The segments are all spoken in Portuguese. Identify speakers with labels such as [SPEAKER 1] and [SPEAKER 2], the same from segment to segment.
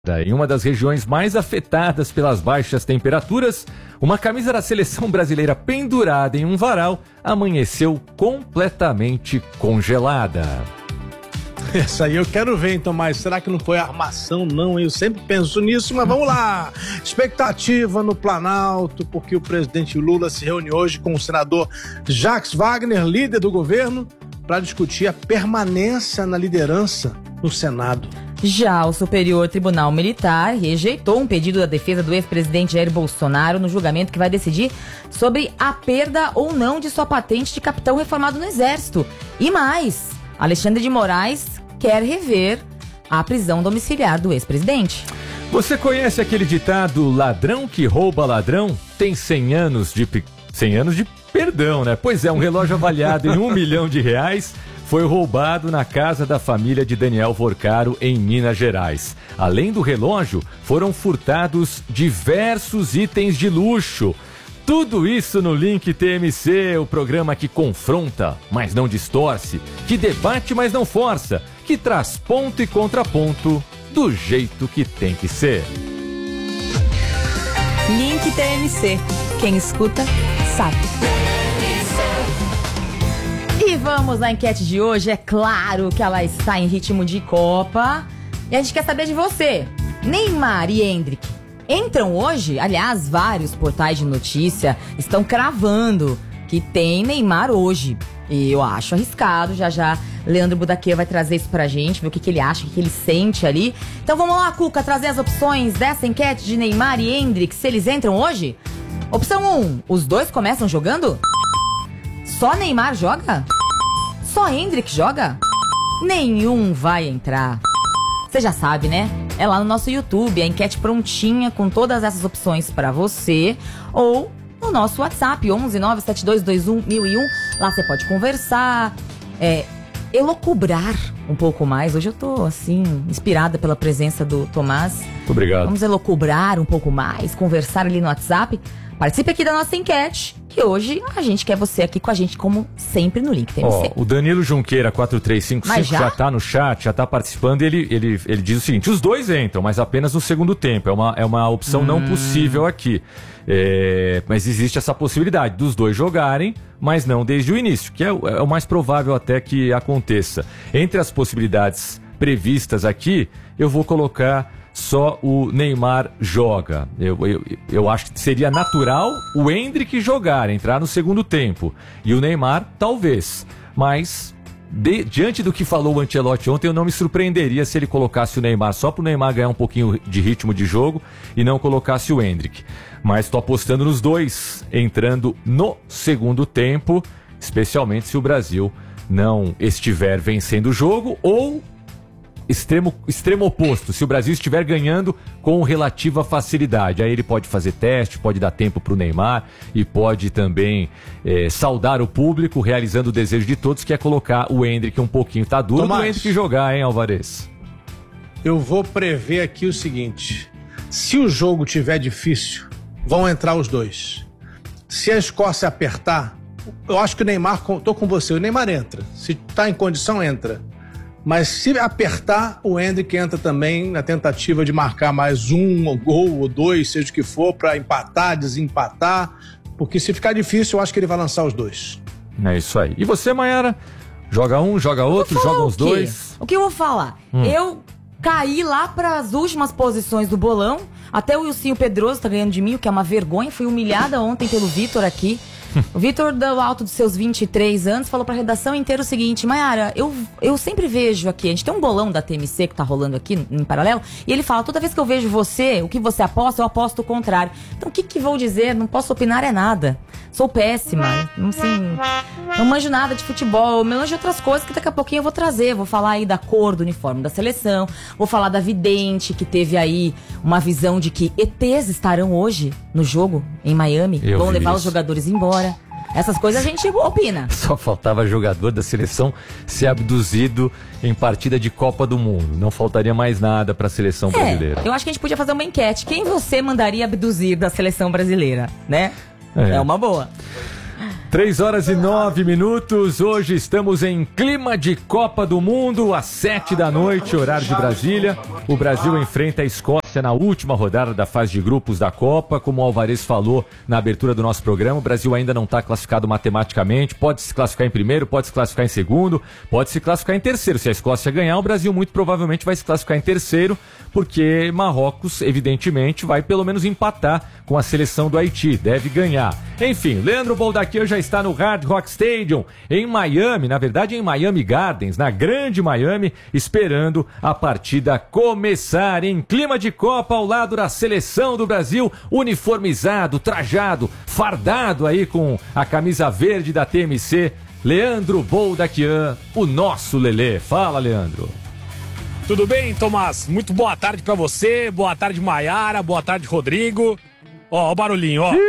[SPEAKER 1] Em uma das regiões mais afetadas pelas baixas temperaturas, uma camisa da seleção brasileira pendurada em um varal amanheceu completamente congelada.
[SPEAKER 2] Essa aí eu quero ver, então, mas será que não foi armação, não? Eu sempre penso nisso, mas vamos lá! Expectativa no Planalto, porque o presidente Lula se reúne hoje com o senador Jacques Wagner, líder do governo, para discutir a permanência na liderança no Senado.
[SPEAKER 3] Já o Superior Tribunal Militar rejeitou um pedido da defesa do ex-presidente Jair Bolsonaro no julgamento que vai decidir sobre a perda ou não de sua patente de capitão reformado no Exército. E mais, Alexandre de Moraes quer rever a prisão domiciliar do ex-presidente.
[SPEAKER 1] Você conhece aquele ditado, ladrão que rouba ladrão tem 100 anos de perdão, né? Pois é, um relógio avaliado em R$1 milhão foi roubado na casa da família de Daniel Vorcaro, em Minas Gerais. Além do relógio, foram furtados diversos itens de luxo. Tudo isso no Link TMC, o programa que confronta, mas não distorce, que debate, mas não força, que traz ponto e contraponto do jeito que tem que ser.
[SPEAKER 3] Link TMC. Quem escuta, sabe. E vamos na enquete de hoje. É claro que ela está em ritmo de Copa. E a gente quer saber de você. Neymar e Endrick entram hoje? Aliás, vários portais de notícia estão cravando que tem Neymar hoje. E eu acho arriscado. Já Leandro Budaquê vai trazer isso pra gente, ver o que ele acha, o que ele sente ali. Então vamos lá, Cuca, trazer as opções dessa enquete de Neymar e Endrick, se eles entram hoje. Opção 1, os dois começam jogando? Só Neymar joga? Só Endrick joga? Nenhum vai entrar. Você já sabe, né? É lá no nosso YouTube, a enquete prontinha com todas essas opções pra você. Ou no nosso WhatsApp, 11972211001. Lá você pode conversar, elocubrar um pouco mais. Hoje eu tô, assim, inspirada pela presença do Tomás.
[SPEAKER 1] Muito obrigado.
[SPEAKER 3] Vamos elocubrar um pouco mais, conversar ali no WhatsApp. Participe aqui da nossa enquete, que hoje a gente quer você aqui com a gente, como sempre, no Link TMC.
[SPEAKER 1] O Danilo Junqueira, 4355, já tá no chat, já tá participando, e ele diz o seguinte: os dois entram, mas apenas no segundo tempo. É uma opção não possível aqui. Mas existe essa possibilidade dos dois jogarem, mas não desde o início, que é o mais provável até que aconteça. Entre as possibilidades previstas aqui, eu vou colocar só o Neymar joga. Eu acho que seria natural o Endrick jogar, entrar no segundo tempo. E o Neymar, talvez. Mas, diante do que falou o Ancelotti ontem, eu não me surpreenderia se ele colocasse o Neymar só para o Neymar ganhar um pouquinho de ritmo de jogo e não colocasse o Endrick. Mas estou apostando nos dois entrando no segundo tempo, especialmente se o Brasil não estiver vencendo o jogo ou extremo oposto, se o Brasil estiver ganhando com relativa facilidade. Aí ele pode fazer teste, pode dar tempo para o Neymar e pode também saudar o público, realizando o desejo de todos, que é colocar o Endrick um pouquinho. Tá duro o Endrick jogar, hein, Alvarez?
[SPEAKER 2] Eu vou prever aqui o seguinte: se o jogo tiver difícil, vão entrar os dois. Se a Escócia apertar, eu acho que o Neymar, tô com você, o Neymar entra. Se tá em condição, entra. Mas se apertar, o Endrick entra também na tentativa de marcar mais um gol ou dois, seja o que for, para empatar, desempatar. Porque se ficar difícil, eu acho que ele vai lançar os dois.
[SPEAKER 1] É isso aí. E você, Mayara? Joga um, joga outro, joga os dois?
[SPEAKER 3] O que eu vou falar? Eu caí lá para as últimas posições do bolão. Até o Wilsinho Pedroso tá ganhando de mim, o que é uma vergonha. Fui humilhada ontem pelo Vitor aqui. O Vitor, do alto dos seus 23 anos, falou pra redação inteira o seguinte: Mayara, eu sempre vejo aqui, a gente tem um bolão da TMC que tá rolando aqui em paralelo, e ele fala, toda vez que eu vejo você, o que você aposta, eu aposto o contrário. Então o que vou dizer? Não posso opinar nada. Sou péssima, assim, não manjo nada de futebol, manjo de outras coisas que daqui a pouquinho eu vou trazer. Vou falar aí da cor do uniforme da seleção, vou falar da vidente que teve aí uma visão de que ETs estarão hoje no jogo em Miami, vão levar os jogadores embora. Essas coisas a gente opina.
[SPEAKER 1] Só faltava jogador da seleção ser abduzido em partida de Copa do Mundo. Não faltaria mais nada para a seleção brasileira.
[SPEAKER 3] Eu acho que a gente podia fazer uma enquete. Quem você mandaria abduzir da seleção brasileira, né? É uma boa.
[SPEAKER 1] 3h09. Hoje estamos em clima de Copa do Mundo, às 7 da noite, horário de Brasília. O Brasil enfrenta a Escócia na última rodada da fase de grupos da Copa. Como o Alvarez falou na abertura do nosso programa, o Brasil ainda não está classificado matematicamente. Pode se classificar em primeiro, pode se classificar em segundo, pode se classificar em terceiro. Se a Escócia ganhar, o Brasil muito provavelmente vai se classificar em terceiro, porque Marrocos, evidentemente, vai pelo menos empatar com a seleção do Haiti. Deve ganhar. Enfim, Leandro Boldaquian já está no Hard Rock Stadium, em Miami, na verdade em Miami Gardens, na grande Miami, esperando a partida começar em clima de Copa ao lado da seleção do Brasil, uniformizado, trajado, fardado aí com a camisa verde da TMC, Leandro Boldaquian, o nosso Lelê. Fala, Leandro.
[SPEAKER 4] Tudo bem, Tomás? Muito boa tarde pra você, boa tarde, Maiara, boa tarde, Rodrigo. Ó o barulhinho, ó.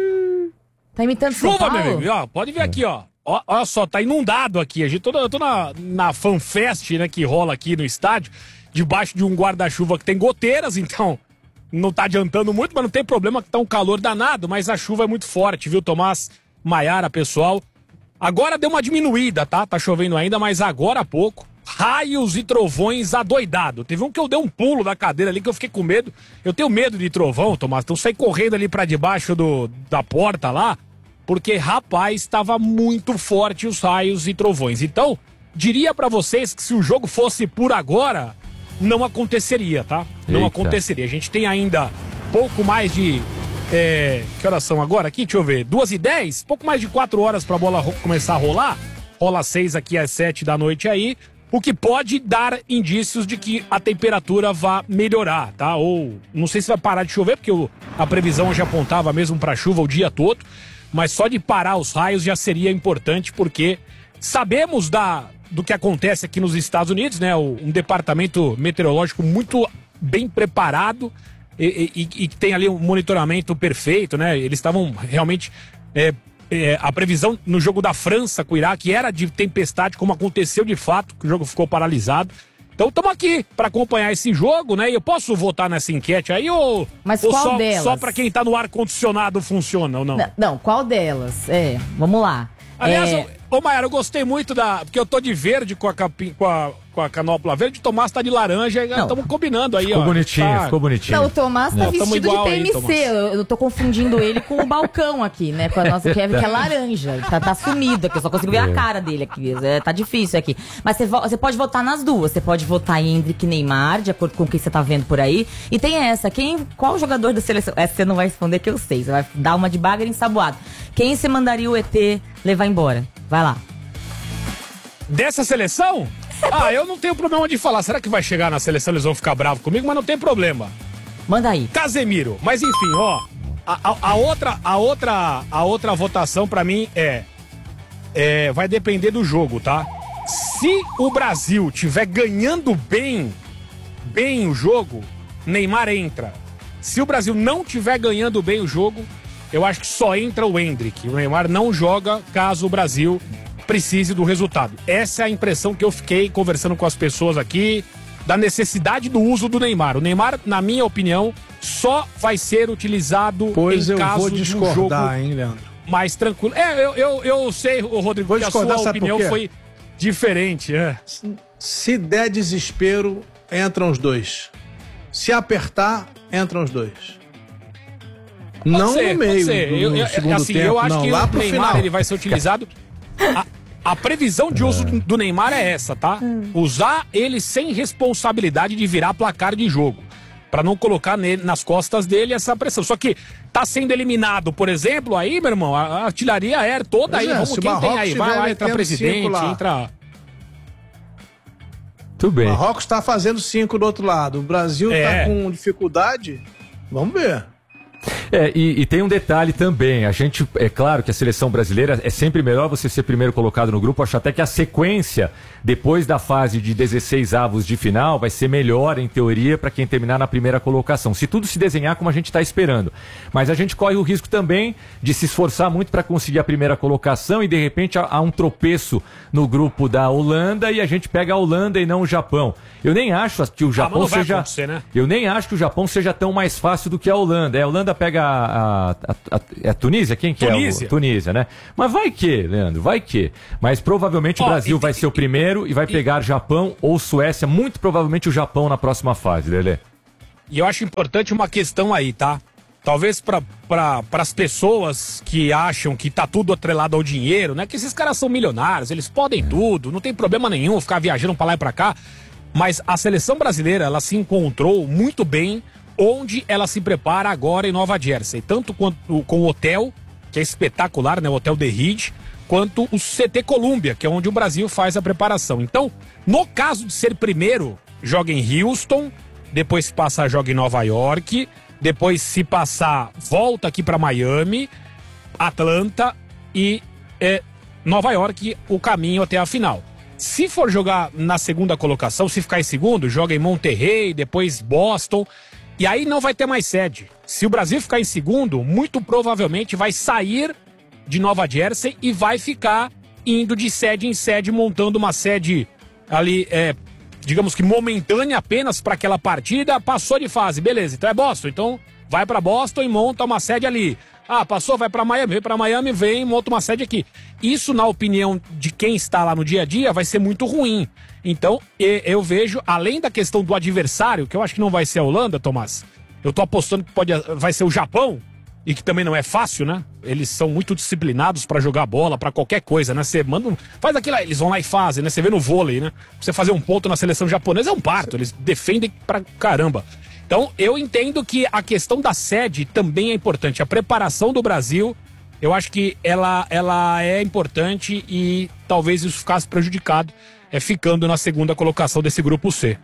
[SPEAKER 3] Tá imitando São Paulo?
[SPEAKER 4] Meu amigo, ó, pode ver aqui, ó. Olha só, tá inundado aqui. Eu tô na FanFest, né, que rola aqui no estádio, debaixo de um guarda-chuva que tem goteiras, então não tá adiantando muito, mas não tem problema que tá um calor danado, mas a chuva é muito forte, viu, Tomás, Maiara, pessoal. Agora deu uma diminuída, tá? Tá chovendo ainda, mas agora há pouco, raios e trovões adoidado. Teve um que eu dei um pulo da cadeira ali que eu fiquei com medo. Eu tenho medo de trovão, Tomás, então saí correndo ali pra debaixo da porta lá, porque, rapaz, estava muito forte os raios e trovões. Então, diria pra vocês que se o jogo fosse por agora, não aconteceria, tá? Não aconteceria. A gente tem ainda pouco mais de... que horas são agora aqui? Deixa eu ver. 2h10? Pouco mais de 4 horas pra bola começar a rolar. Rola 6 aqui às 7 da noite aí. O que pode dar indícios de que a temperatura vai melhorar, tá? Ou não sei se vai parar de chover, porque a previsão já apontava mesmo pra chuva o dia todo. Mas só de parar os raios já seria importante, porque sabemos do que acontece aqui nos Estados Unidos, né? Um departamento meteorológico muito bem preparado e que tem ali um monitoramento perfeito, né? Eles estavam realmente... a previsão no jogo da França com o Iraque era de tempestade, como aconteceu de fato, que o jogo ficou paralisado. Então estamos aqui para acompanhar esse jogo, né? E eu posso votar nessa enquete aí ou,
[SPEAKER 3] mas
[SPEAKER 4] ou
[SPEAKER 3] qual delas?
[SPEAKER 4] Só para quem tá no ar-condicionado funciona ou não?
[SPEAKER 3] Não, qual delas? Vamos lá.
[SPEAKER 4] Aliás, ô Maiara, eu gostei muito porque eu tô de verde com a canopla verde, o Tomás tá de laranja, estamos combinando aí,
[SPEAKER 1] ficou
[SPEAKER 4] ó.
[SPEAKER 1] Bonitinho, ficou bonitinho.
[SPEAKER 3] Não, o Tomás tá vestido de PMC, eu tô confundindo ele com o balcão aqui, né, com a nossa que é laranja, tá sumido aqui, eu só consigo ver a cara dele aqui, tá difícil aqui. Mas você pode votar nas duas, você pode votar em Endrick e Neymar, de acordo com o que você tá vendo por aí, e tem qual jogador da seleção, essa você não vai responder que eu sei, você vai dar uma de bagre ensaboado. Quem você mandaria o ET levar embora? Vai lá.
[SPEAKER 4] Dessa seleção? Eu não tenho problema de falar. Será que vai chegar na seleção, eles vão ficar bravos comigo? Mas não tem problema.
[SPEAKER 3] Manda aí.
[SPEAKER 4] Casemiro. Mas enfim, ó. A outra votação pra mim vai depender do jogo, tá? Se o Brasil tiver ganhando bem o jogo, Neymar entra. Se o Brasil não tiver ganhando bem o jogo, eu acho que só entra o Endrick. O Neymar não joga caso o Brasil precise do resultado. Essa é a impressão que eu fiquei conversando com as pessoas aqui, da necessidade do uso do Neymar. O Neymar, na minha opinião, só vai ser utilizado em caso de um jogo mais tranquilo. Eu sei, Rodrigo, que a sua opinião foi diferente.
[SPEAKER 2] Se der desespero, entram os dois. Se apertar, entram os dois. No meio do segundo tempo,
[SPEAKER 4] eu acho que
[SPEAKER 2] lá
[SPEAKER 4] o
[SPEAKER 2] pro
[SPEAKER 4] Neymar
[SPEAKER 2] final.
[SPEAKER 4] ele vai ser utilizado. A previsão de uso do Neymar é essa, tá? Usar ele sem responsabilidade de virar placar de jogo, pra não colocar nas costas dele essa pressão. Só que tá sendo eliminado, por exemplo, aí, meu irmão, a artilharia aérea toda aí, vamos quem tem aí, vai lá, entra presidente, entra...
[SPEAKER 1] Tudo bem.
[SPEAKER 2] O Marrocos tá fazendo 5 do outro lado, o Brasil tá com dificuldade, vamos ver.
[SPEAKER 1] E tem um detalhe também, é claro que a seleção brasileira é sempre melhor você ser primeiro colocado no grupo, acho até que a sequência, depois da fase de 16 avos de final, vai ser melhor, em teoria, para quem terminar na primeira colocação, se tudo se desenhar como a gente está esperando. Mas a gente corre o risco também de se esforçar muito para conseguir a primeira colocação e de repente há um tropeço no grupo da Holanda e a gente pega a Holanda e não o Japão. Eu nem acho que o Japão seja...
[SPEAKER 4] né?
[SPEAKER 1] Eu nem acho que o Japão seja tão mais fácil do que a Holanda. A Holanda pega pega a Tunísia? Quem que
[SPEAKER 4] Tunísia.
[SPEAKER 1] é o Tunísia, né? Mas vai que, Leandro, vai que. Mas provavelmente o Brasil vai ser o primeiro e vai pegar Japão ou Suécia, muito provavelmente o Japão na próxima fase, Lelê.
[SPEAKER 4] E eu acho importante uma questão aí, tá? Talvez para as pessoas que acham que tá tudo atrelado ao dinheiro, né? Que esses caras são milionários, eles podem tudo, não tem problema nenhum ficar viajando para lá e para cá. Mas a seleção brasileira, ela se encontrou muito bem onde ela se prepara agora em Nova Jersey. Tanto com o hotel, que é espetacular, né? O Hotel The Ridge, quanto o CT Columbia, que é onde o Brasil faz a preparação. Então, no caso de ser primeiro, joga em Houston, depois se passar, joga em Nova York, depois se passar, volta aqui para Miami, Atlanta e Nova York, o caminho até a final. Se for jogar na segunda colocação, se ficar em segundo, joga em Monterrey, depois Boston, e aí não vai ter mais sede. Se o Brasil ficar em segundo, muito provavelmente vai sair de Nova Jersey e vai ficar indo de sede em sede, montando uma sede ali, digamos que momentânea apenas para aquela partida. Passou de fase, beleza, então é Boston, então vai para Boston e monta uma sede ali. Ah, passou, vai para Miami, vem, monta uma sede aqui. Isso, na opinião de quem está lá no dia a dia, vai ser muito ruim. Então, eu vejo, além da questão do adversário, que eu acho que não vai ser a Holanda, Tomás, eu tô apostando que vai ser o Japão, e que também não é fácil, né? Eles são muito disciplinados pra jogar bola, pra qualquer coisa, né? Você manda, faz aquilo, eles vão lá e fazem, né? Você vê no vôlei, né? Pra você fazer um ponto na seleção japonesa é um parto, eles defendem pra caramba. Então, eu entendo que a questão da sede também é importante. A preparação do Brasil, eu acho que ela é importante e talvez isso ficasse prejudicado ficando na segunda colocação desse grupo C.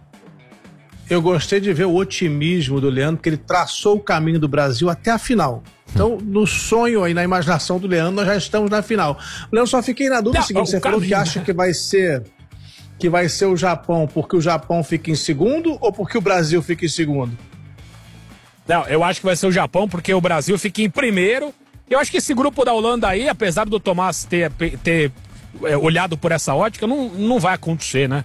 [SPEAKER 2] Eu gostei de ver o otimismo do Leandro, que ele traçou o caminho do Brasil até a final. Então, no sonho aí, na imaginação do Leandro, nós já estamos na final. Leandro, só fiquei na dúvida seguinte, você falou que acha que vai ser o Japão porque o Japão fica em segundo ou porque o Brasil fica em segundo?
[SPEAKER 4] Não, eu acho que vai ser o Japão porque o Brasil fica em primeiro. Eu acho que esse grupo da Holanda aí, apesar do Tomás ter olhado por essa ótica, não vai acontecer, né?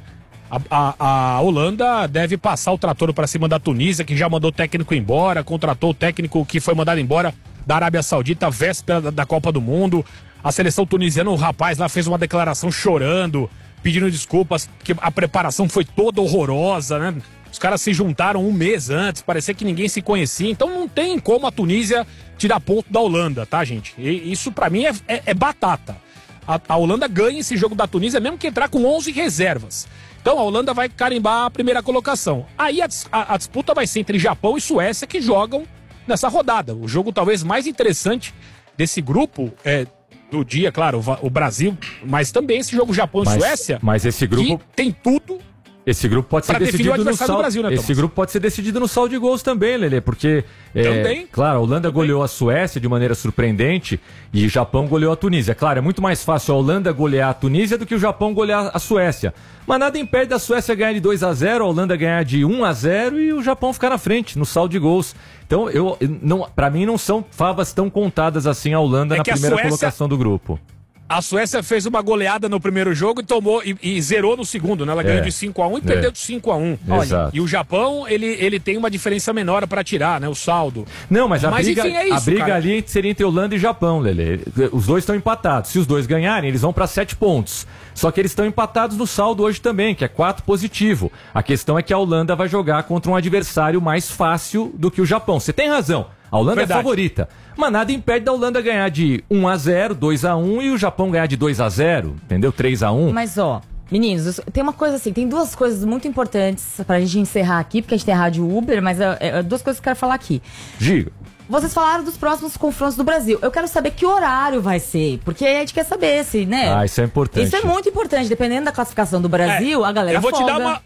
[SPEAKER 4] A Holanda deve passar o trator para cima da Tunísia, que já mandou o técnico embora, contratou o técnico que foi mandado embora da Arábia Saudita, véspera da Copa do Mundo. A seleção tunisiana, o rapaz lá fez uma declaração chorando, pedindo desculpas, que a preparação foi toda horrorosa, né? Os caras se juntaram um mês antes, parecia que ninguém se conhecia, então não tem como a Tunísia tirar ponto da Holanda, tá, gente? E isso pra mim é batata. A Holanda ganha esse jogo da Tunísia, mesmo que entrar com 11 reservas. Então a Holanda vai carimbar a primeira colocação. Aí a disputa vai ser entre Japão e Suécia, que jogam nessa rodada. O jogo talvez mais interessante desse grupo do dia, claro, o Brasil, mas também esse jogo Japão e Suécia.
[SPEAKER 1] Mas esse grupo
[SPEAKER 4] tem tudo.
[SPEAKER 1] Esse grupo pode ser decidido no saldo.
[SPEAKER 4] Brasil, né,
[SPEAKER 1] esse grupo pode ser decidido no saldo de gols também, Lelê, porque claro, a Holanda goleou a Suécia de maneira surpreendente e o Japão goleou a Tunísia. Claro, é muito mais fácil a Holanda golear a Tunísia do que o Japão golear a Suécia. Mas nada impede da Suécia ganhar de 2-0, a Holanda ganhar de 1-0 e o Japão ficar na frente no saldo de gols. Então, para mim não são favas tão contadas assim a Holanda na primeira colocação do grupo.
[SPEAKER 4] A Suécia fez uma goleada no primeiro jogo e tomou e zerou no segundo, né? Ela ganhou de 5-1 e perdeu de 5-1.
[SPEAKER 1] Exato.
[SPEAKER 4] E o Japão, ele tem uma diferença menor para tirar, né? O saldo.
[SPEAKER 1] Não, mas briga,
[SPEAKER 4] enfim, é isso,
[SPEAKER 1] a briga ali seria entre Holanda e Japão, Lelê. Os dois estão empatados. Se os dois ganharem, eles vão para 7 pontos. Só que eles estão empatados no saldo hoje também, que é 4 positivo. A questão é que a Holanda vai jogar contra um adversário mais fácil do que o Japão. Você tem razão. A Holanda é favorita. Mas nada impede da Holanda ganhar de 1-0, 2-1 e o Japão ganhar de 2-0, entendeu? 3-1.
[SPEAKER 3] Mas, meninos, tem uma coisa assim, tem duas coisas muito importantes pra gente encerrar aqui, porque a gente tem a Rádio Uber, mas duas coisas que eu quero falar aqui.
[SPEAKER 1] Diga.
[SPEAKER 3] Vocês falaram dos próximos confrontos do Brasil. Eu quero saber que horário vai ser, porque a gente quer saber se, né?
[SPEAKER 1] Isso é importante.
[SPEAKER 3] Isso é muito importante. Dependendo da classificação do Brasil, a galera folga.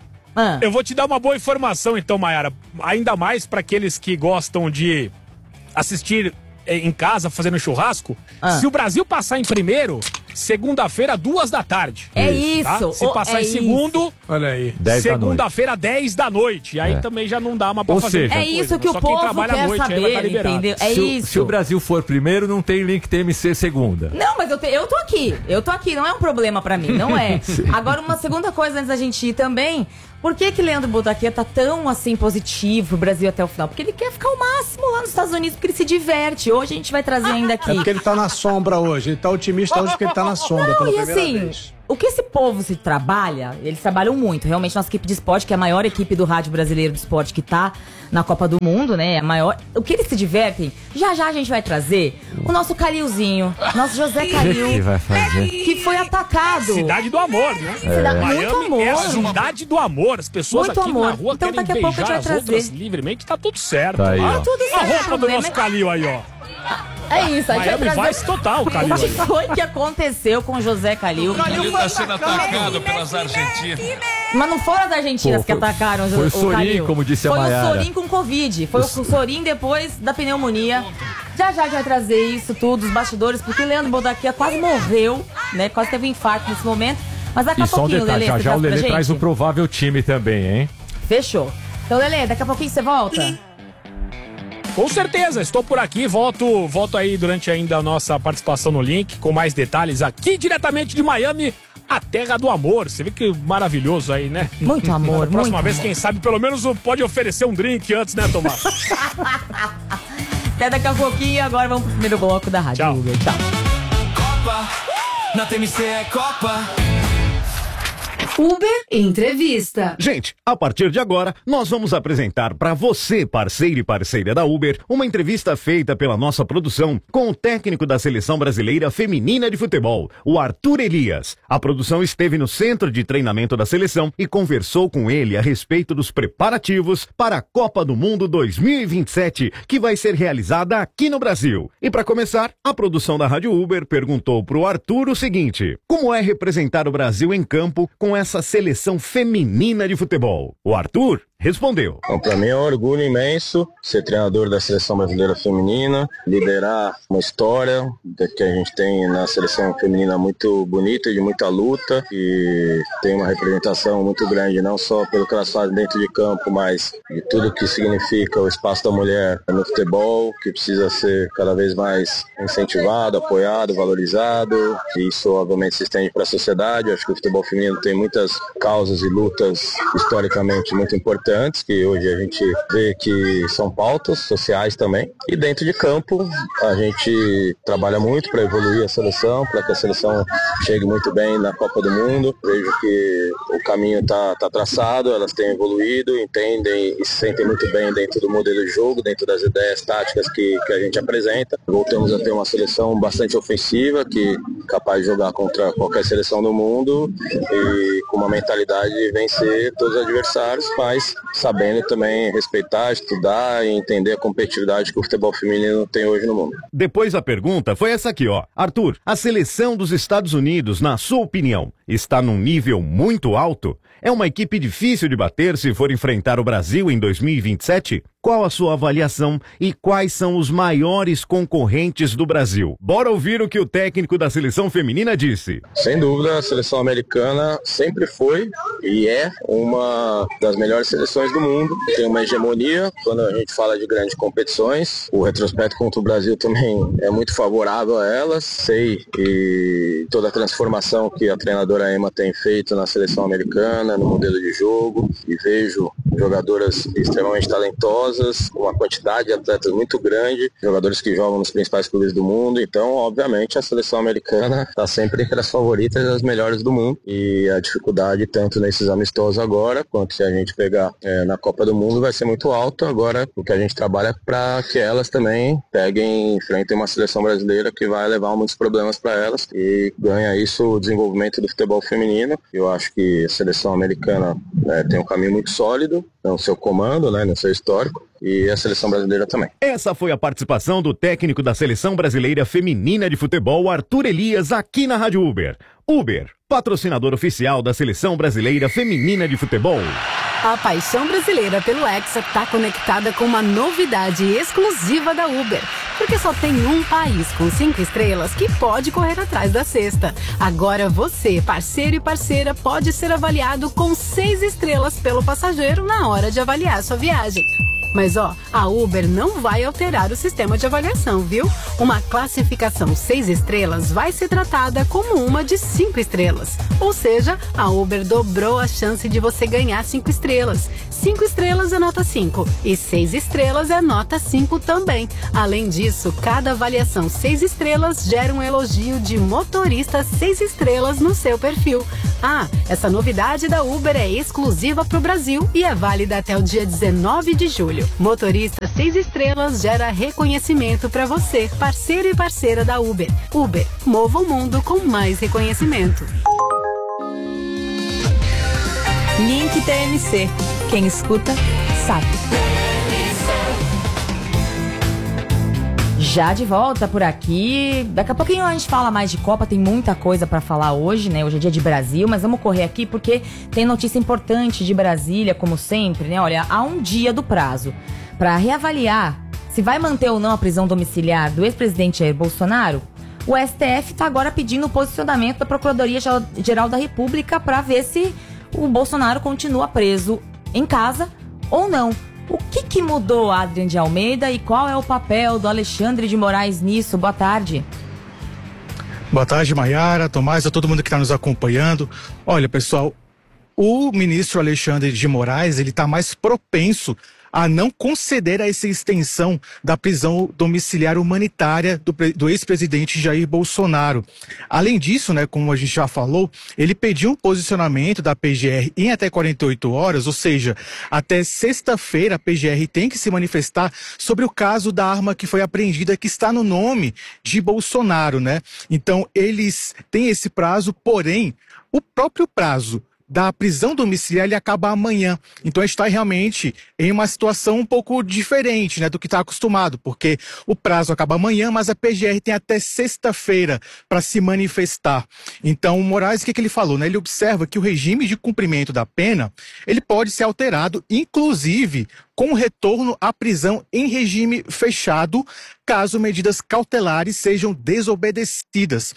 [SPEAKER 4] Eu vou te dar uma boa informação, então, Mayara. Ainda mais para aqueles que gostam de assistir em casa, fazendo churrasco. Se o Brasil passar em primeiro, segunda-feira, 14h.
[SPEAKER 3] É isso.
[SPEAKER 4] Tá? Se passar em segundo,
[SPEAKER 2] olha aí,
[SPEAKER 4] segunda-feira, 10 da noite. E aí também já não dá uma pra fazer.
[SPEAKER 3] É isso que o povo quer saber, entendeu? É isso.
[SPEAKER 1] Se o Brasil for primeiro, não tem link TMC segunda.
[SPEAKER 3] Não, mas eu tô aqui, não é um problema pra mim, não é. Agora, uma segunda coisa antes da gente ir também, Por que Leandro Botaquia tá tão, assim, positivo pro Brasil até o final? Porque ele quer ficar o máximo lá nos Estados Unidos, porque ele se diverte. Hoje a gente vai trazer ainda aqui.
[SPEAKER 2] É porque ele tá na sombra hoje. Ele tá otimista hoje porque ele tá na sombra pela primeira vez.
[SPEAKER 3] O que esse povo se trabalha, eles trabalham muito. Realmente, nossa equipe de esporte, que é a maior equipe do rádio brasileiro de esporte que tá na Copa do Mundo, né? É a maior. O que eles se divertem, já a gente vai trazer o nosso Calilzinho, nosso José Calil,
[SPEAKER 1] que vai fazer?
[SPEAKER 3] Que foi atacado.
[SPEAKER 4] Cidade do amor, né?
[SPEAKER 3] Muito amor.
[SPEAKER 4] É a cidade do amor. As pessoas
[SPEAKER 3] muito
[SPEAKER 4] aqui
[SPEAKER 3] amor.
[SPEAKER 4] na rua
[SPEAKER 3] então,
[SPEAKER 4] querem
[SPEAKER 3] daqui a pouco a gente vai
[SPEAKER 4] beijar as outras
[SPEAKER 3] trazer
[SPEAKER 4] livremente, tá tudo certo.
[SPEAKER 1] Tá aí,
[SPEAKER 3] tudo certo.
[SPEAKER 4] A roupa do nosso Calil aí, ó.
[SPEAKER 3] É isso, a gente
[SPEAKER 4] Miami
[SPEAKER 3] vai trazer
[SPEAKER 4] Vice total, o Calil.
[SPEAKER 3] O que foi que aconteceu com o José Calil?
[SPEAKER 5] O Calil tá sendo atacado pelas argentinas.
[SPEAKER 3] Mas não foram as argentinas que atacaram
[SPEAKER 1] foi o Sorin,
[SPEAKER 3] Calil.
[SPEAKER 1] como disse a Mayara.
[SPEAKER 3] Foi o Sorin com Covid. Foi o Sorin depois da pneumonia. Já a gente vai trazer isso tudo, os bastidores, porque o Leandro Botaquia quase morreu, né? Quase teve um infarto nesse momento. Mas daqui a pouquinho,
[SPEAKER 1] detalhe,
[SPEAKER 3] Lelê,
[SPEAKER 1] já o Lelê traz o provável time também, hein?
[SPEAKER 3] Fechou. Então, Lelê, daqui a pouquinho você volta?
[SPEAKER 4] Com certeza, estou por aqui, volto aí durante ainda a nossa participação no link, com mais detalhes aqui diretamente de Miami, a terra do amor. Você vê que maravilhoso aí, né?
[SPEAKER 3] Muito amor, muito.
[SPEAKER 4] Próxima vez, quem sabe, pelo menos pode oferecer um drink antes, né, Tomás?
[SPEAKER 3] Até daqui a pouquinho, agora vamos pro primeiro bloco da Rádio Uber. Tchau.
[SPEAKER 5] Copa, na TMC é Copa.
[SPEAKER 6] Uber Entrevista.
[SPEAKER 7] Gente, a partir de agora, nós vamos apresentar para você, parceiro e parceira da Uber, uma entrevista feita pela nossa produção com o técnico da Seleção Brasileira Feminina de Futebol, o Arthur Elias. A produção esteve no centro de treinamento da seleção e conversou com ele a respeito dos preparativos para a Copa do Mundo 2027, que vai ser realizada aqui no Brasil. E para começar, a produção da Rádio Uber perguntou pro Arthur o seguinte: como é representar o Brasil em campo com essa seleção feminina de futebol? O Arthur respondeu.
[SPEAKER 8] Então, para mim é um orgulho imenso ser treinador da Seleção Brasileira Feminina, liderar uma história que a gente tem na Seleção Feminina muito bonita e de muita luta, e tem uma representação muito grande, não só pelo que elas fazem dentro de campo, mas de tudo que significa o espaço da mulher no futebol, que precisa ser cada vez mais incentivado, apoiado, valorizado, e isso obviamente se estende para a sociedade. Eu acho que o futebol feminino tem muitas causas e lutas historicamente muito importantes, que hoje a gente vê que são pautas sociais também. E dentro de campo a gente trabalha muito para evoluir a seleção, para que a seleção chegue muito bem na Copa do Mundo. Vejo que o caminho está traçado, elas têm evoluído, entendem e se sentem muito bem dentro do modelo de jogo, dentro das ideias táticas que a gente apresenta. Voltamos a ter uma seleção bastante ofensiva, que é capaz de jogar contra qualquer seleção do mundo e com uma mentalidade de vencer todos os adversários, mas sabendo também respeitar, estudar e entender a competitividade que o futebol feminino tem hoje no mundo.
[SPEAKER 7] Depois a pergunta foi essa aqui, ó. Arthur, a seleção dos Estados Unidos, na sua opinião, está num nível muito alto? É uma equipe difícil de bater se for enfrentar o Brasil em 2027? Qual a sua avaliação e quais são os maiores concorrentes do Brasil? Bora ouvir o que o técnico da seleção feminina disse.
[SPEAKER 8] Sem dúvida, a seleção americana sempre foi e é uma das melhores seleções do mundo. Tem uma hegemonia quando a gente fala de grandes competições. O retrospecto contra o Brasil também é muito favorável a elas. Sei e toda a transformação que a treinadora Emma tem feito na seleção americana, no modelo de jogo, e vejo jogadoras extremamente talentosas, uma quantidade de atletas muito grande, jogadores que jogam nos principais clubes do mundo. Então, obviamente, a seleção americana está sempre entre as favoritas e as melhores do mundo, e a dificuldade tanto nesses amistosos agora, quanto se a gente pegar na Copa do Mundo, vai ser muito alta. Agora, o que a gente trabalha é para que elas também peguem, enfrentem uma seleção brasileira que vai levar muitos problemas para elas, e ganha isso o desenvolvimento do futebol feminino. Eu acho que a seleção americana tem um caminho muito sólido no seu comando, no seu histórico, e a seleção brasileira também.
[SPEAKER 7] Essa foi a participação do técnico da Seleção Brasileira Feminina de Futebol, Arthur Elias, aqui na Rádio Uber. Uber, patrocinador oficial da Seleção Brasileira Feminina de Futebol.
[SPEAKER 6] A paixão brasileira pelo Hexa está conectada com uma novidade exclusiva da Uber. Porque só tem um país com 5 estrelas que pode correr atrás da sexta. Agora você, parceiro e parceira, pode ser avaliado com 6 estrelas pelo passageiro na hora de avaliar sua viagem. Mas a Uber não vai alterar o sistema de avaliação, viu? Uma classificação 6 estrelas vai ser tratada como uma de 5 estrelas. Ou seja, a Uber dobrou a chance de você ganhar 5 estrelas. 5 estrelas é nota 5 e 6 estrelas é nota 5 também. Além disso, cada avaliação 6 estrelas gera um elogio de motorista 6 estrelas no seu perfil. Essa novidade da Uber é exclusiva para o Brasil e é válida até o dia 19 de julho. Motorista 6 estrelas gera reconhecimento para você, parceiro e parceira da Uber. Uber, mova o mundo com mais reconhecimento.
[SPEAKER 3] Link TMC. Quem escuta, sabe. Já de volta por aqui. Daqui a pouquinho a gente fala mais de Copa, tem muita coisa pra falar hoje, né? Hoje é dia de Brasil, mas vamos correr aqui porque tem notícia importante de Brasília, como sempre, né? Olha, há um dia do prazo pra reavaliar se vai manter ou não a prisão domiciliar do ex-presidente Jair Bolsonaro. O STF tá agora pedindo o posicionamento da Procuradoria-Geral da República pra ver se o Bolsonaro continua preso em casa ou não. O que mudou, Adrian de Almeida, e qual é o papel do Alexandre de Moraes nisso? Boa tarde.
[SPEAKER 9] Boa tarde, Maiara, Tomás, a todo mundo que está nos acompanhando. Olha, pessoal, o ministro Alexandre de Moraes, ele está mais propenso a não conceder a essa extensão da prisão domiciliar humanitária do ex-presidente Jair Bolsonaro. Além disso, né, como a gente já falou, ele pediu um posicionamento da PGR em até 48 horas, ou seja, até sexta-feira a PGR tem que se manifestar sobre o caso da arma que foi apreendida, que está no nome de Bolsonaro, né? Então, eles têm esse prazo, porém, o próprio prazo da prisão domiciliar ele acaba amanhã. Então a gente está realmente em uma situação um pouco diferente, né, do que está acostumado, porque o prazo acaba amanhã, mas a PGR tem até sexta-feira para se manifestar. Então o Moraes, o que ele falou? Né? Ele observa que o regime de cumprimento da pena ele pode ser alterado, inclusive com retorno à prisão em regime fechado, caso medidas cautelares sejam desobedecidas.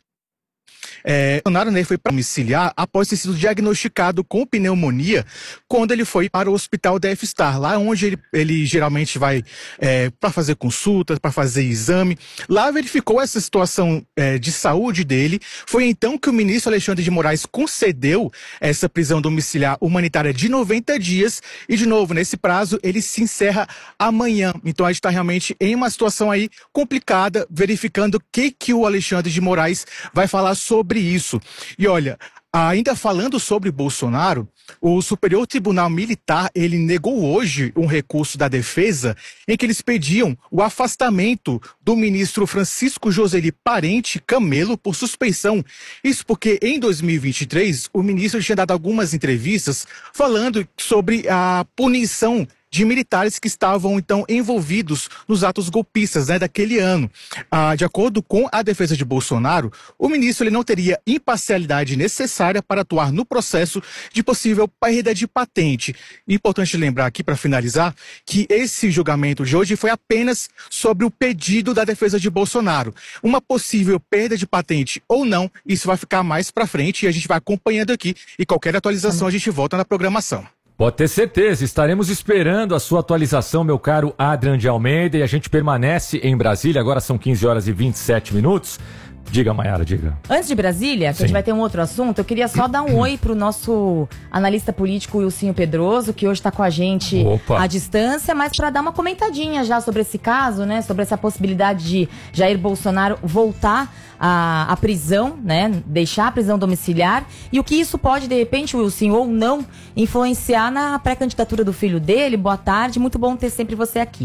[SPEAKER 9] Bolsonaro, né, foi para domiciliar após ter sido diagnosticado com pneumonia quando ele foi para o hospital Death Star, lá onde ele geralmente vai para fazer consultas, para fazer exame. Lá verificou essa situação de saúde dele. Foi então que o ministro Alexandre de Moraes concedeu essa prisão domiciliar humanitária de 90 dias e, de novo, nesse prazo, ele se encerra amanhã. Então a gente está realmente em uma situação aí complicada, verificando o que o Alexandre de Moraes vai falar sobre isso. E olha, ainda falando sobre Bolsonaro, o Superior Tribunal Militar, ele negou hoje um recurso da defesa em que eles pediam o afastamento do ministro Francisco Joseli Parente Camelo por suspeição. Isso porque em 2023 o ministro tinha dado algumas entrevistas falando sobre a punição de militares que estavam, então, envolvidos nos atos golpistas, né, daquele ano. De acordo com a defesa de Bolsonaro, o ministro ele não teria imparcialidade necessária para atuar no processo de possível perda de patente. Importante lembrar aqui, para finalizar, que esse julgamento de hoje foi apenas sobre o pedido da defesa de Bolsonaro. Uma possível perda de patente ou não, isso vai ficar mais para frente e a gente vai acompanhando aqui e qualquer atualização a gente volta na programação.
[SPEAKER 1] Pode ter certeza, estaremos esperando a sua atualização, meu caro Adrian de Almeida, e a gente permanece em Brasília, agora são 15 horas e 27 minutos. Diga, Maiara, diga.
[SPEAKER 3] Antes de Brasília, que a gente vai ter um outro assunto, eu queria só dar um oi pro nosso analista político Wilsinho Pedroso, que hoje está com a gente à distância, mas para dar uma comentadinha já sobre esse caso, né, sobre essa possibilidade de Jair Bolsonaro voltar à prisão, né, deixar a prisão domiciliar, e o que isso pode, de repente, Wilsinho, ou não, influenciar na pré-candidatura do filho dele. Boa tarde, muito bom ter sempre você aqui.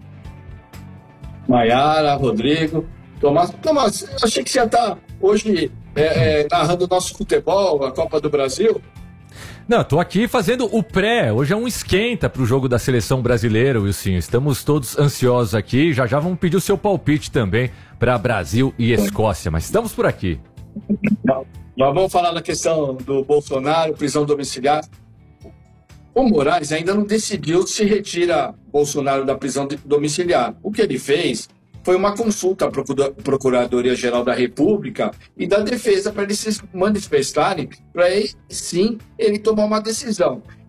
[SPEAKER 10] Maiara, Rodrigo, Tomás, achei que você ia estar hoje narrando o nosso futebol, a Copa do Brasil.
[SPEAKER 1] Não, tô aqui fazendo o pré. Hoje é um esquenta pro jogo da seleção brasileira, Wilson. Estamos todos ansiosos aqui. Já vamos pedir o seu palpite também para Brasil e Escócia, mas estamos por aqui.
[SPEAKER 10] Nós vamos falar da questão do Bolsonaro, prisão domiciliar. O Moraes ainda não decidiu se retira Bolsonaro da prisão domiciliar. O que ele fez foi uma consulta à Procuradoria-Geral da República e da Defesa para eles se manifestarem, para aí sim ele tomar uma decisão.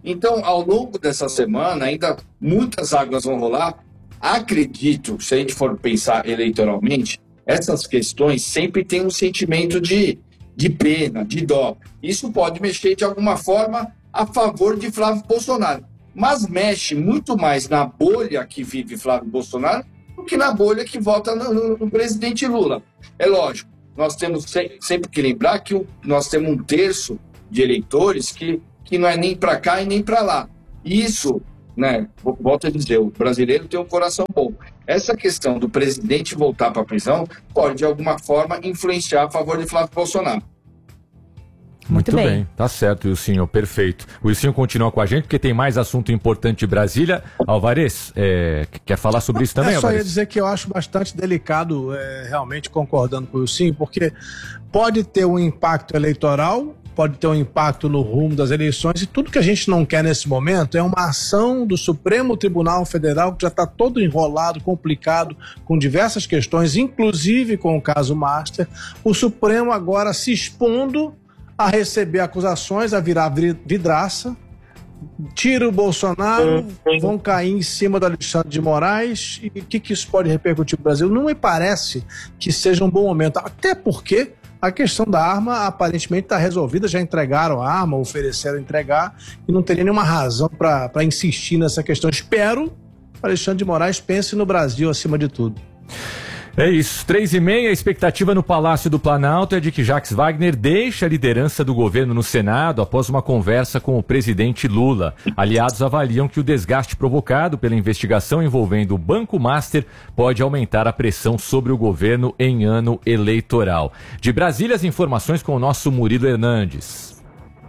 [SPEAKER 10] Então, ao longo dessa semana, ainda muitas águas vão rolar. Acredito, se a gente for pensar eleitoralmente, essas questões sempre têm um sentimento de pena, de dó. Isso pode mexer de alguma forma a favor de Flávio Bolsonaro, mas mexe muito mais na bolha que vive Flávio Bolsonaro do que na bolha que vota no presidente Lula. É lógico, nós temos sempre que lembrar que nós temos um terço de eleitores que não é nem para cá e nem para lá. Isso, né, volto a dizer, o brasileiro tem um coração bom. Essa questão do presidente voltar para a prisão pode, de alguma forma, influenciar a favor de Flávio Bolsonaro.
[SPEAKER 1] Muito bem, tá certo, Wilsinho, perfeito. O Wilsinho continua com a gente porque tem mais assunto importante de Brasília. Alvarez, quer falar sobre isso também,
[SPEAKER 2] Alvarez?
[SPEAKER 1] Alvarez?
[SPEAKER 2] Só ia dizer que eu acho bastante delicado, realmente concordando com o Wilsinho, porque pode ter um impacto eleitoral, pode ter um impacto no rumo das eleições, e tudo que a gente não quer nesse momento é uma ação do Supremo Tribunal Federal que já está todo enrolado, complicado, com diversas questões, inclusive com o caso Master. O Supremo agora se expondo a receber acusações, a virar vidraça, tira o Bolsonaro, vão cair em cima do Alexandre de Moraes. E o que isso pode repercutir no Brasil? Não me parece que seja um bom momento, até porque a questão da arma aparentemente está resolvida, já entregaram a arma, ofereceram entregar, e não teria nenhuma razão para insistir nessa questão. Espero que o Alexandre de Moraes pense no Brasil acima de tudo.
[SPEAKER 1] É isso, 3h30, a expectativa no Palácio do Planalto é de que Jacques Wagner deixe a liderança do governo no Senado após uma conversa com o presidente Lula. Aliados avaliam que o desgaste provocado pela investigação envolvendo o Banco Master pode aumentar a pressão sobre o governo em ano eleitoral. De Brasília, as informações com o nosso Murilo Hernandes.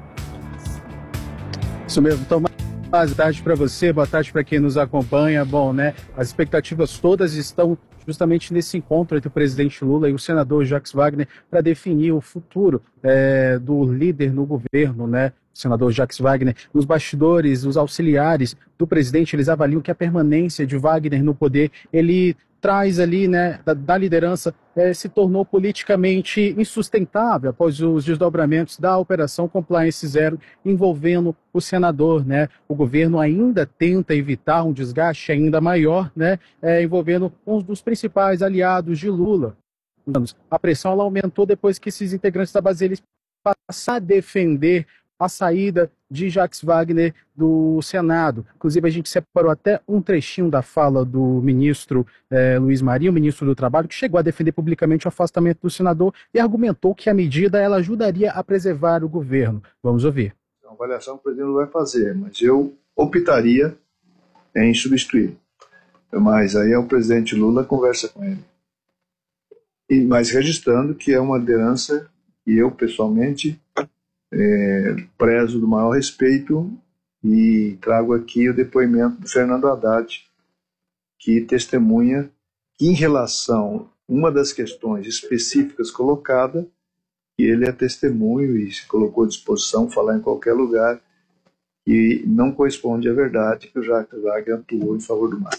[SPEAKER 11] Isso mesmo, Tomás. Boa tarde para você, boa tarde para quem nos acompanha. Bom, né? As expectativas todas estão justamente nesse encontro entre o presidente Lula e o senador Jacques Wagner para definir o futuro do líder no governo, né? O senador Jacques Wagner. Nos bastidores, os auxiliares do presidente, eles avaliam que a permanência de Wagner no poder, ele traz ali, né, da liderança, se tornou politicamente insustentável após os desdobramentos da Operação Compliance Zero envolvendo o senador, né? O governo ainda tenta evitar um desgaste ainda maior, né, envolvendo um dos principais aliados de Lula. A pressão ela aumentou depois que esses integrantes da base eles passaram a defender a saída de Jacques Wagner do Senado. Inclusive, a gente separou até um trechinho da fala do ministro Luiz Marinho, ministro do Trabalho, que chegou a defender publicamente o afastamento do senador e argumentou que a medida ela ajudaria a preservar o governo. Vamos ouvir.
[SPEAKER 12] É uma avaliação que o presidente vai fazer, mas eu optaria em substituir. Mas aí o presidente Lula conversa com ele. Mas registrando que é uma liderança que eu, pessoalmente, prezo do maior respeito, e trago aqui o depoimento do Fernando Haddad, que testemunha que, em relação a uma das questões específicas colocada, que ele é testemunho e se colocou à disposição falar em qualquer lugar, e não corresponde à verdade que o Jacques Wagner atuou em favor do mar.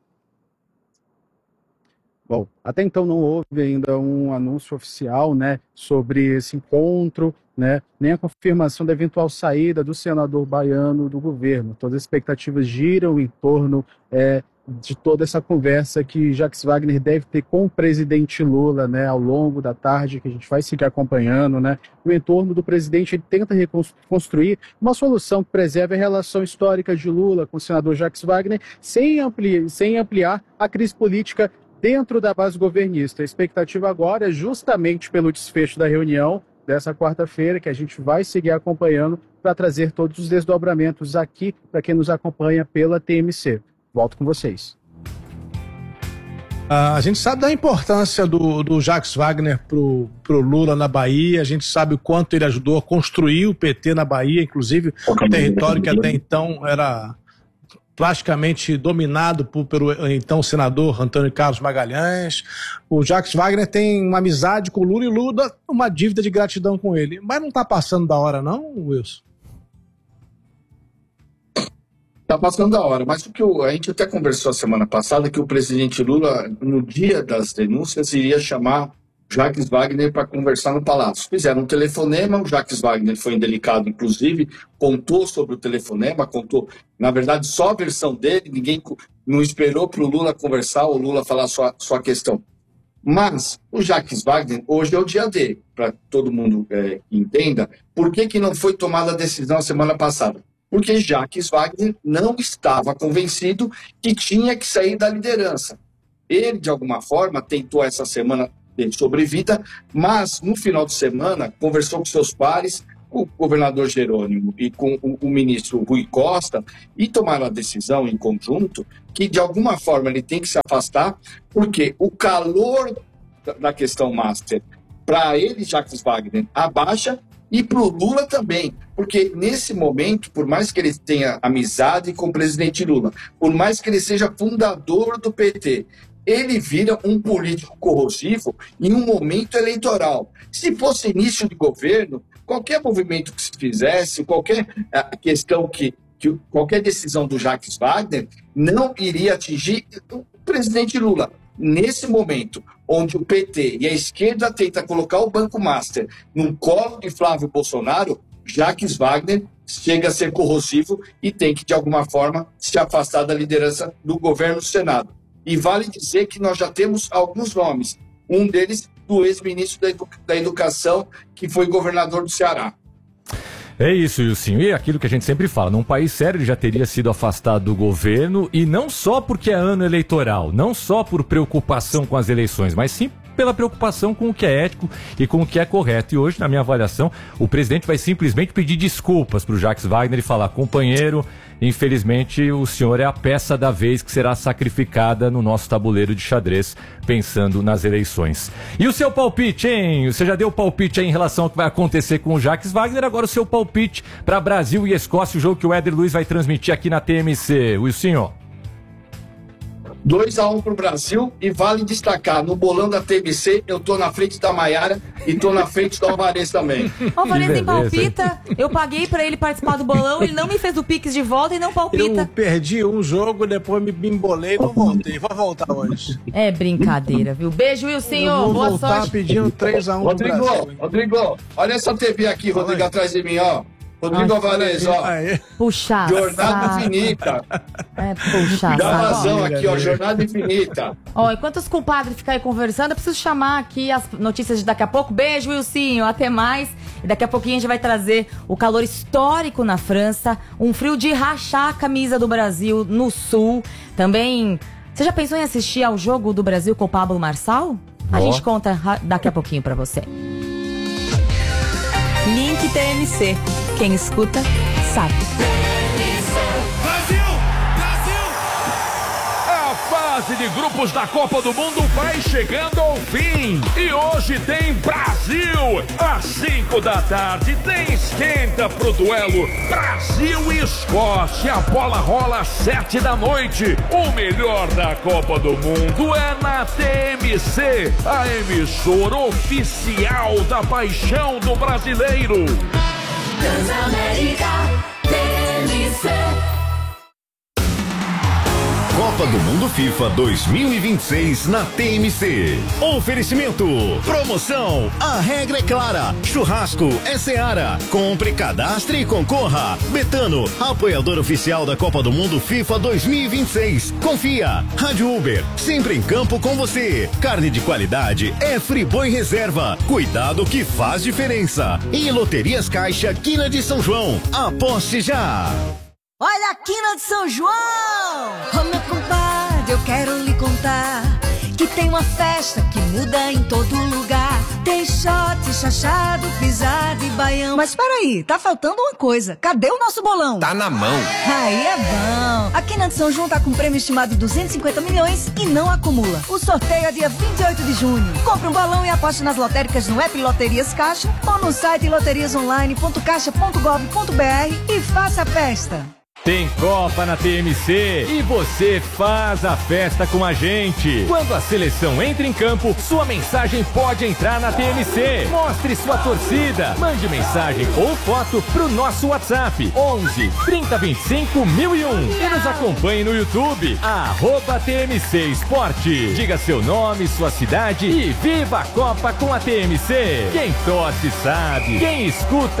[SPEAKER 11] Bom, até então não houve ainda um anúncio oficial, né, sobre esse encontro, né, nem a confirmação da eventual saída do senador baiano do governo. Todas as expectativas giram em torno de toda essa conversa que Jacques Wagner deve ter com o presidente Lula, né, ao longo da tarde, que a gente vai seguir acompanhando, né. No entorno do presidente, ele tenta reconstruir uma solução que preserve a relação histórica de Lula com o senador Jacques Wagner, sem ampliar a crise política dentro da base governista. A expectativa agora é justamente pelo desfecho da reunião dessa quarta-feira, que a gente vai seguir acompanhando para trazer todos os desdobramentos aqui para quem nos acompanha pela TMC. Volto com vocês.
[SPEAKER 2] A gente sabe da importância do Jacques Wagner pro Lula na Bahia, a gente sabe o quanto ele ajudou a construir o PT na Bahia, inclusive um território que até então era plasticamente dominado pelo então senador Antônio Carlos Magalhães. O Jacques Wagner tem uma amizade com o Lula e Lula uma dívida de gratidão com ele. Mas não está passando da hora não, Wilson?
[SPEAKER 10] Está passando da hora, mas o que a gente até conversou a semana passada que o presidente Lula, no dia das denúncias, iria chamar Jacques Wagner para conversar no Palácio. Fizeram um telefonema, o Jacques Wagner foi indelicado, inclusive, contou sobre o telefonema, contou, na verdade, só a versão dele, ninguém não esperou para o Lula conversar, o Lula falar sua questão. Mas o Jacques Wagner, hoje é o dia dele, para todo mundo entenda, por que não foi tomada a decisão a semana passada? Porque Jacques Wagner não estava convencido que tinha que sair da liderança. Ele, de alguma forma, tentou essa semana ter sobrevida, mas no final de semana conversou com seus pares, com o governador Jerônimo e com o ministro Rui Costa, e tomaram a decisão em conjunto que, de alguma forma, ele tem que se afastar, porque o calor da questão master, para ele, Jacques Wagner, abaixa, e para o Lula também, porque nesse momento, por mais que ele tenha amizade com o presidente Lula, por mais que ele seja fundador do PT, ele vira um político corrosivo em um momento eleitoral. Se fosse início de governo, qualquer movimento que se fizesse, qualquer questão qualquer decisão do Jacques Wagner não iria atingir o presidente Lula. Nesse momento, onde o PT e a esquerda tenta colocar o Banco Master no colo de Flávio Bolsonaro, Jacques Wagner chega a ser corrosivo e tem que, de alguma forma, se afastar da liderança do governo do Senado. E vale dizer que nós já temos alguns nomes. Um deles, do ex-ministro da Educação, que foi governador do Ceará.
[SPEAKER 1] É isso, Wilson. E aquilo que a gente sempre fala, num país sério ele já teria sido afastado do governo, e não só porque é ano eleitoral, não só por preocupação com as eleições, mas sim pela preocupação com o que é ético e com o que é correto. E hoje, na minha avaliação, o presidente vai simplesmente pedir desculpas para o Jacques Wagner e falar: companheiro, infelizmente o senhor é a peça da vez que será sacrificada no nosso tabuleiro de xadrez, pensando nas eleições. E o seu palpite, hein? Você já deu o palpite aí em relação ao que vai acontecer com o Jacques Wagner, agora o seu palpite para Brasil e Escócia, o jogo que o Éder Luiz vai transmitir aqui na TMC. Wilson.
[SPEAKER 10] 2-1 pro Brasil, e vale destacar, no bolão da TBC, eu tô na frente da Maiara e tô na frente do Alvarez também.
[SPEAKER 3] O Alvarez nem palpita, eu paguei pra ele participar do bolão, ele não me fez o Pix de volta e não palpita.
[SPEAKER 2] Eu perdi um jogo, depois me embolei e não voltei. Vou voltar hoje.
[SPEAKER 3] É brincadeira, viu? Beijo, Wilson, boa sorte.
[SPEAKER 2] Pedindo 3-1 pro Brasil.
[SPEAKER 10] Rodrigo, olha essa TV aqui, Rodrigo, atrás de mim, ó. Rodrigo Alvarez, ó.
[SPEAKER 3] Puxa,
[SPEAKER 10] Jornada Infinita.
[SPEAKER 3] Puxa,
[SPEAKER 10] dá vazão aqui, ó. Jornada Infinita.
[SPEAKER 3] Ó, enquanto os compadres ficam aí conversando, eu preciso chamar aqui as notícias de daqui a pouco. Beijo, Wilson. Até mais. E daqui a pouquinho a gente vai trazer o calor histórico na França. Um frio de rachar a camisa do Brasil no sul. Também, você já pensou em assistir ao jogo do Brasil com o Pablo Marçal? A gente conta daqui a pouquinho pra você. Link TMC. Quem escuta, sabe.
[SPEAKER 13] Brasil! Brasil! A fase de grupos da Copa do Mundo vai chegando ao fim. E hoje tem Brasil. Às 5 da tarde tem esquenta pro duelo Brasil e Escócia. A bola rola às 7 da noite. O melhor da Copa do Mundo é na TMC, a emissora oficial da paixão do brasileiro.
[SPEAKER 5] Transamérica, TMC.
[SPEAKER 7] Copa do Mundo FIFA 2026 na TMC. Oferecimento. Promoção. A regra é clara. Churrasco é Seara. Compre, cadastre e concorra. Betano, apoiador oficial da Copa do Mundo FIFA 2026. Confia. Rádio Uber, sempre em campo com você. Carne de qualidade é Friboi Reserva. Cuidado que faz diferença. E Loterias Caixa, Quina de São João. Aposte já.
[SPEAKER 14] Olha a Quina de São João! Ô meu compadre, eu quero lhe contar que tem uma festa que muda em todo lugar. Tem shot, chachado, pisado e baião. Mas peraí, tá faltando uma coisa. Cadê o nosso bolão?
[SPEAKER 15] Tá na mão.
[SPEAKER 14] Aí é bom. A Quina de São João tá com prêmio estimado de 250 milhões e não acumula. O sorteio é dia 28 de junho. Compre um bolão e aposte nas lotéricas no app Loterias Caixa ou no site loteriasonline.caixa.gov.br e faça a festa.
[SPEAKER 1] Tem Copa na TMC e você faz a festa com a gente. Quando a seleção entra em campo, sua mensagem pode entrar na TMC. Mostre sua torcida. Mande mensagem ou foto pro nosso WhatsApp 11 30 25 1001 e nos acompanhe no YouTube @TMC Esporte. Diga seu nome, sua cidade e viva a Copa com a TMC. Quem torce sabe, quem escuta